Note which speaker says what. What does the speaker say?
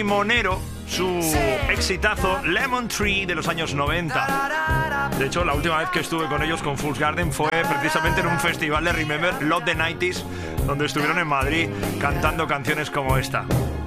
Speaker 1: Monero, su exitazo Lemon Tree de los años 90. De hecho, la última vez que estuve con ellos con Fools Garden fue precisamente en un festival de Remember Love the 90s, donde estuvieron en Madrid cantando canciones como esta.